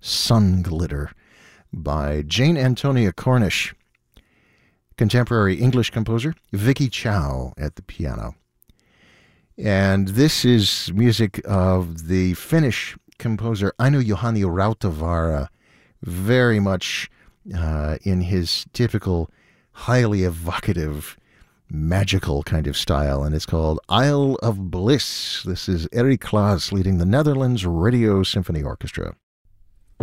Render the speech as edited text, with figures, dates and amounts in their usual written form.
Sun Glitter by Jane Antonia Cornish. Contemporary English composer Vicky Chow at the piano. And this is music of the Finnish composer Aino Juhani Rautavaara, very much in his typical, highly evocative, magical kind of style, and it's called Isle of Bliss. This is Eric Klaas leading the Netherlands Radio Symphony Orchestra.